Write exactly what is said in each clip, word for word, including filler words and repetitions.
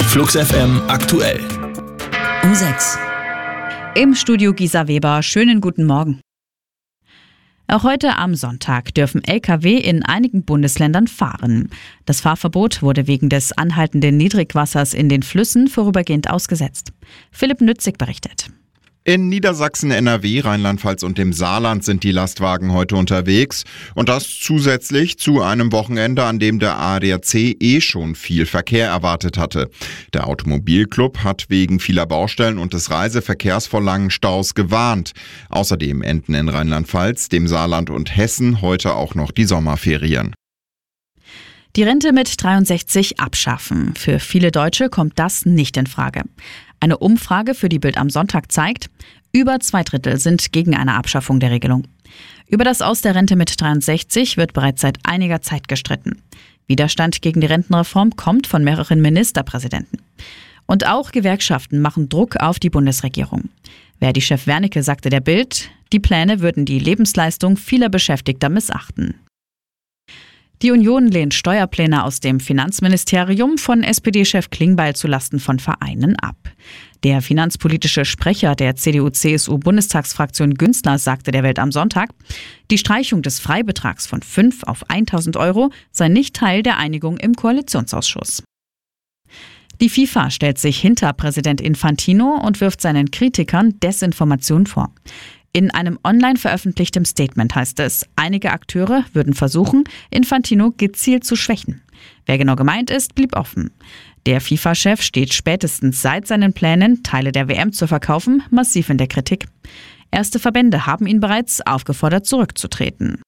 Flux F M aktuell. Um sechs. Im Studio Gisa Weber. Schönen guten Morgen. Auch heute am Sonntag dürfen L K W in einigen Bundesländern fahren. Das Fahrverbot wurde wegen des anhaltenden Niedrigwassers in den Flüssen vorübergehend ausgesetzt. Philipp Nützig berichtet. In Niedersachsen, N R W, Rheinland-Pfalz und dem Saarland sind die Lastwagen heute unterwegs. Und das zusätzlich zu einem Wochenende, an dem der A D A C eh schon viel Verkehr erwartet hatte. Der Automobilclub hat wegen vieler Baustellen und des Reiseverkehrs vor langen Staus gewarnt. Außerdem enden in Rheinland-Pfalz, dem Saarland und Hessen heute auch noch die Sommerferien. Die Rente mit dreiundsechzig abschaffen. Für viele Deutsche kommt das nicht in Frage. Eine Umfrage für die Bild am Sonntag zeigt, über zwei Drittel sind gegen eine Abschaffung der Regelung. Über das Aus der Rente mit dreiundsechzig wird bereits seit einiger Zeit gestritten. Widerstand gegen die Rentenreform kommt von mehreren Ministerpräsidenten. Und auch Gewerkschaften machen Druck auf die Bundesregierung. Verdi-Chef Wernicke sagte der Bild, die Pläne würden die Lebensleistung vieler Beschäftigter missachten. Die Union lehnt Steuerpläne aus dem Finanzministerium von S P D-Chef Klingbeil zulasten von Vereinen ab. Der finanzpolitische Sprecher der C D U C S U-Bundestagsfraktion Günzler sagte der Welt am Sonntag, die Streichung des Freibetrags von fünf auf tausend Euro sei nicht Teil der Einigung im Koalitionsausschuss. Die FIFA stellt sich hinter Präsident Infantino und wirft seinen Kritikern Desinformation vor. In einem online veröffentlichtem Statement heißt es, einige Akteure würden versuchen, Infantino gezielt zu schwächen. Wer genau gemeint ist, blieb offen. Der FIFA-Chef steht spätestens seit seinen Plänen, Teile der W M zu verkaufen, massiv in der Kritik. Erste Verbände haben ihn bereits aufgefordert, zurückzutreten.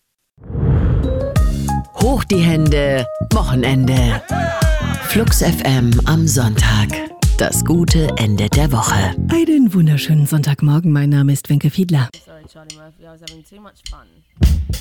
Hoch die Hände, Wochenende. Flux F M am Sonntag. Das gute Ende der Woche. Einen wunderschönen Sonntagmorgen. Mein Name ist Wenke Fiedler.